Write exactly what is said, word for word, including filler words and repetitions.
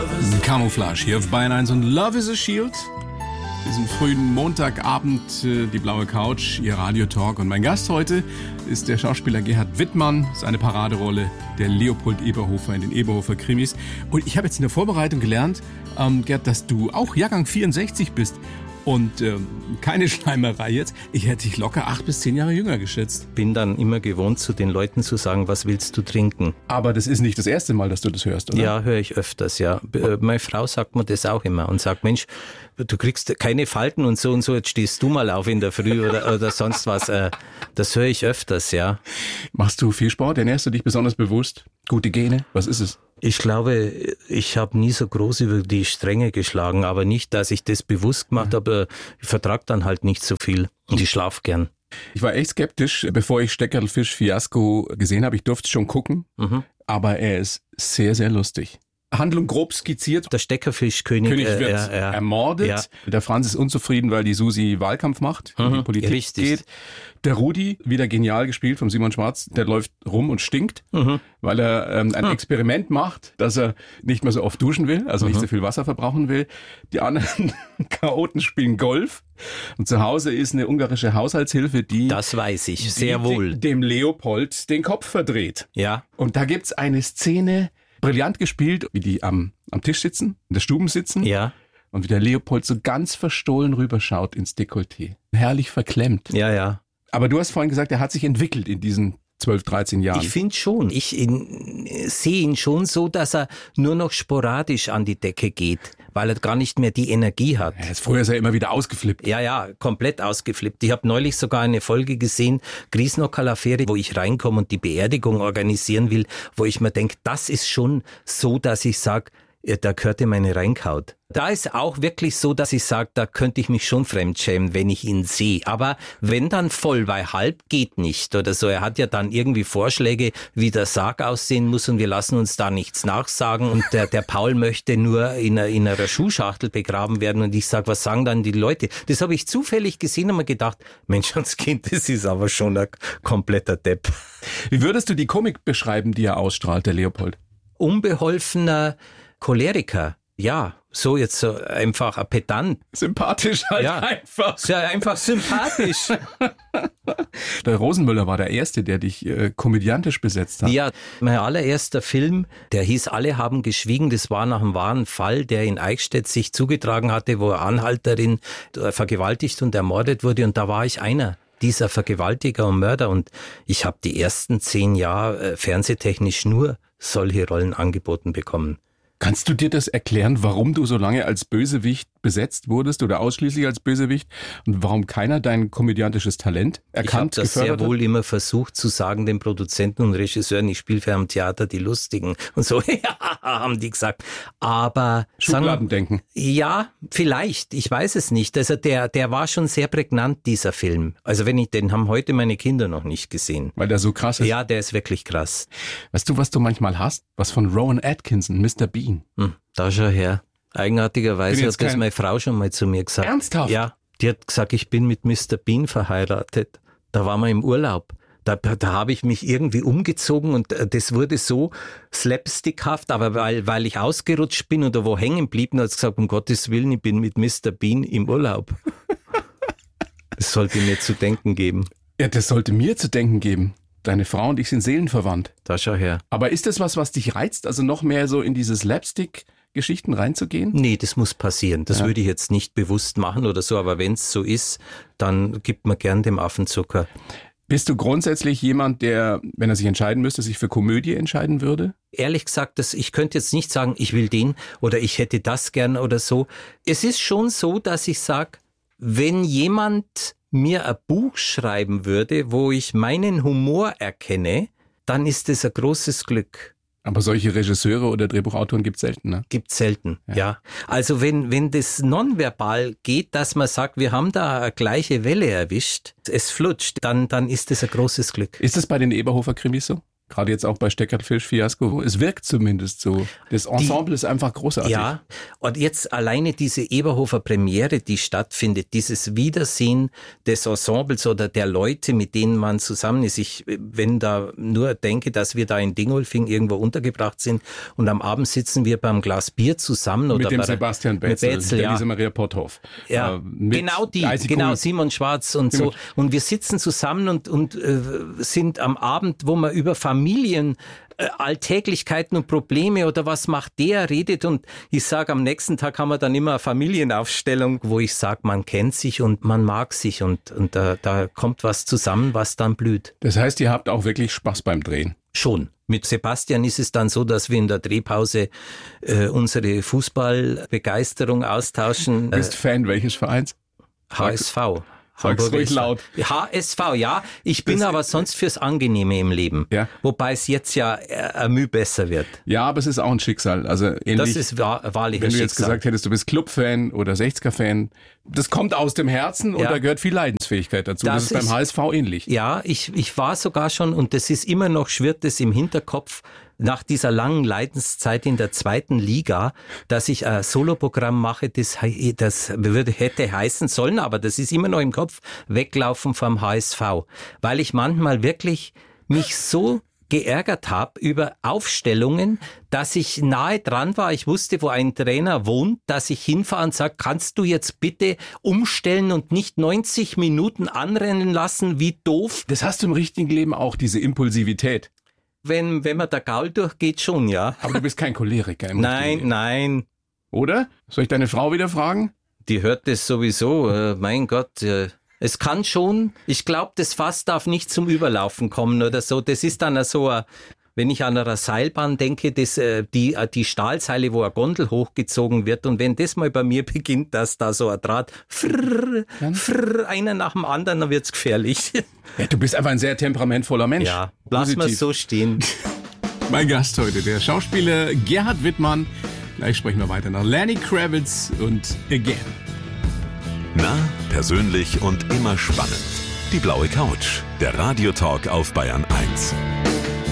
Camouflage hier auf Bayern eins und Love is a Shield. Diesen frühen Montagabend, äh, die blaue Couch, ihr Radiotalk. Und mein Gast heute ist der Schauspieler Gerhard Wittmann. Seine Paraderolle, der Leopold Eberhofer in den Eberhofer Krimis. Und ich habe jetzt in der Vorbereitung gelernt, ähm, Gerd, dass du auch Jahrgang vierundsechzig bist. Und ähm, keine Schleimerei jetzt. Ich hätte dich locker acht bis zehn Jahre jünger geschätzt. Bin dann immer gewohnt, zu den Leuten zu sagen, was willst du trinken? Aber das ist nicht das erste Mal, dass du das hörst, oder? Ja, höre ich öfters, ja. B- Meine Frau sagt mir das auch immer und sagt, Mensch, du kriegst keine Falten und so und so, jetzt stehst du mal auf in der Früh oder, oder sonst was. Das höre ich öfters, ja. Machst du viel Sport? Ernährst du dich besonders bewusst? Gute Gene? Was ist es? Ich glaube, ich habe nie so groß über die Stränge geschlagen, aber nicht, dass ich das bewusst gemacht habe. Ich vertrage dann halt nicht so viel und ich schlafe gern. Ich war echt skeptisch, bevor ich Steckerlfisch Fiasko gesehen habe. Ich durfte schon gucken, mhm. aber er ist sehr, sehr lustig. Handlung grob skizziert. Der Steckerfischkönig König wird äh, äh, äh, ermordet. Ja. Der Franz ist unzufrieden, weil die Susi Wahlkampf macht, mhm, in die Politik richtig. geht. Der Rudi, wieder genial gespielt von Simon Schwarz, der läuft rum und stinkt, mhm. weil er ähm, ein mhm. Experiment macht, dass er nicht mehr so oft duschen will, also mhm. nicht so viel Wasser verbrauchen will. Die anderen Chaoten spielen Golf. Und zu Hause ist eine ungarische Haushaltshilfe, die... Das weiß ich, sehr wohl. ...dem Leopold den Kopf verdreht. Ja. Und da gibt's eine Szene... Brillant gespielt, wie die am, am Tisch sitzen, in der Stube sitzen. Ja. Und wie der Leopold so ganz verstohlen rüberschaut ins Dekolleté. Herrlich verklemmt. Ja, ja. Aber du hast vorhin gesagt, er hat sich entwickelt in diesen zwölf, dreizehn Jahren. Ich finde schon. Ich ihn, sehe ihn schon so, dass er nur noch sporadisch an die Decke geht, weil er gar nicht mehr die Energie hat. Ja, früher ist er immer wieder ausgeflippt. Ja, ja, komplett ausgeflippt. Ich habe neulich sogar eine Folge gesehen, Griesnocker-Affäre, wo ich reinkomme und die Beerdigung organisieren will, wo ich mir denke, das ist schon so, dass ich sage, da gehört ihm eine reinkaut. Da ist auch wirklich so, dass ich sage, da könnte ich mich schon fremdschämen, wenn ich ihn sehe. Aber wenn dann voll, weil halb geht nicht oder so. Er hat ja dann irgendwie Vorschläge, wie der Sarg aussehen muss und wir lassen uns da nichts nachsagen. Und der, der Paul möchte nur in einer, in einer Schuhschachtel begraben werden. Und ich sage, was sagen dann die Leute? Das habe ich zufällig gesehen und mir gedacht, Menschenskind, das ist aber schon ein kompletter Depp. Wie würdest du die Komik beschreiben, die er ausstrahlt, der Leopold? Unbeholfener Choleriker, ja, so jetzt so einfach ein Pedant. Sympathisch halt ja, einfach. Ja, einfach sympathisch. Der Rosenmüller war der Erste, der dich äh, komödiantisch besetzt hat. Ja, mein allererster Film, der hieß Alle haben geschwiegen, das war nach einem wahren Fall, der in Eichstätt sich zugetragen hatte, wo eine Anhalterin vergewaltigt und ermordet wurde und da war ich einer dieser Vergewaltiger und Mörder und ich habe die ersten zehn Jahre äh, fernsehtechnisch nur solche Rollen angeboten bekommen. Kannst du dir das erklären, warum du so lange als Bösewicht besetzt wurdest oder ausschließlich als Bösewicht und warum keiner dein komödiantisches Talent erkannt, Ich habe das sehr wohl immer versucht zu sagen, den Produzenten und Regisseuren, ich spiele für am Theater die Lustigen und so, ja, haben die gesagt. Aber Schubladendenken. Ja, vielleicht, ich weiß es nicht. Also der, der war schon sehr prägnant, dieser Film. Also wenn ich, den haben heute meine Kinder noch nicht gesehen. Weil der so krass ist? Ja, der ist wirklich krass. Weißt du, was du manchmal hast? Was von Rowan Atkinson, Mister Bean. Hm, da schau her. Eigenartigerweise hat das meine Frau schon mal zu mir gesagt. Ernsthaft? Ja, die hat gesagt, ich bin mit Mister Bean verheiratet. Da waren wir im Urlaub. Da, da habe ich mich irgendwie umgezogen und das wurde so slapstickhaft, aber weil, weil ich ausgerutscht bin oder wo hängen blieb, hat sie gesagt, um Gottes Willen, ich bin mit Mister Bean im Urlaub. Das sollte mir zu denken geben. Ja, das sollte mir zu denken geben. Deine Frau und ich sind seelenverwandt. Da schau her. Aber ist das was, was dich reizt, also noch mehr so in diese Slapstick-Geschichten reinzugehen? Nee, das muss passieren. Das ja. würde ich jetzt nicht bewusst machen oder so, aber wenn es so ist, dann gibt man gern dem Affen Zucker. Bist du grundsätzlich jemand, der, wenn er sich entscheiden müsste, sich für Komödie entscheiden würde? Ehrlich gesagt, das, ich könnte jetzt nicht sagen, ich will den oder ich hätte das gern oder so. Es ist schon so, dass ich sage, wenn jemand mir ein Buch schreiben würde, wo ich meinen Humor erkenne, dann ist das ein großes Glück. Aber solche Regisseure oder Drehbuchautoren gibt's selten, ne? Gibt's selten, ja. ja. Also wenn, wenn das nonverbal geht, dass man sagt, wir haben da eine gleiche Welle erwischt, es flutscht, dann, dann ist das ein großes Glück. Ist das bei den Eberhofer Krimis so? Gerade jetzt auch bei Steckertfisch-Fiasko. Es wirkt zumindest so. Das Ensemble die, ist einfach großartig. Ja, und jetzt alleine diese Eberhofer Premiere, die stattfindet, dieses Wiedersehen des Ensembles oder der Leute, mit denen man zusammen ist. Ich, wenn da nur denke, dass wir da in Dingolfing irgendwo untergebracht sind und am Abend sitzen wir beim Glas Bier zusammen. Mit oder dem bei, Sebastian Betzel, mit Betzel, der ja. Lisa Maria Potthoff. Ja, äh, genau die, genau, Simon Schwarz und so. Und wir sitzen zusammen und, und äh, sind am Abend, wo man über Familien, äh, Alltäglichkeiten und Probleme oder was macht der, redet. Und ich sage, am nächsten Tag haben wir dann immer eine Familienaufstellung, wo ich sage, man kennt sich und man mag sich und, und da, da kommt was zusammen, was dann blüht. Das heißt, ihr habt auch wirklich Spaß beim Drehen? Schon. Mit Sebastian ist es dann so, dass wir in der Drehpause äh, unsere Fußballbegeisterung austauschen. Du bist äh, Fan welches Vereins? H S V. Sag's ruhig laut. H S V, ja. Ich bin das aber sonst fürs Angenehme im Leben. Ja. Wobei es jetzt ja äh, Mühe besser wird. Ja, aber es ist auch ein Schicksal. Also ähnlich, das ist wahr, wahrlich ein Schicksal. Wenn du jetzt Schicksal. gesagt hättest, du bist Clubfan oder sechziger-Fan, das kommt aus dem Herzen und ja. da gehört viel Leidensfähigkeit dazu. Das, das ist beim H S V ähnlich. Ja, ich, ich war sogar schon, und das ist immer noch, schwirrt es im Hinterkopf, nach dieser langen Leidenszeit in der zweiten Liga, dass ich ein Soloprogramm mache, das, das würde, hätte heißen sollen, aber das ist immer noch im Kopf, weglaufen vom H S V. Weil ich manchmal wirklich mich so geärgert habe über Aufstellungen, dass ich nahe dran war. Ich wusste, wo ein Trainer wohnt, dass ich hinfahre und sage, kannst du jetzt bitte umstellen und nicht neunzig Minuten anrennen lassen, wie doof. Das hast du im richtigen Leben auch, diese Impulsivität. Wenn, wenn man der Gaul durchgeht, schon, ja. Aber du bist kein Choleriker im Nein, nein. Oder? Soll ich deine Frau wieder fragen? Die hört das sowieso. Äh, mein Gott, äh, es kann schon. Ich glaube, das Fass darf nicht zum Überlaufen kommen oder so. Das ist dann so ein, wenn ich an einer Seilbahn denke, das, äh, die, äh, die Stahlseile, wo eine Gondel hochgezogen wird. Und wenn das mal bei mir beginnt, dass da so ein Draht, frrr, frrr, einer nach dem anderen, dann wird's gefährlich. Ja, du bist einfach ein sehr temperamentvoller Mensch. Ja, lass mal so stehen. Mein Gast heute, der Schauspieler Gerhard Wittmann. Gleich sprechen wir weiter nach Lenny Kravitz und Again. Nah, persönlich und immer spannend. Die blaue Couch, der Radiotalk auf Bayern eins.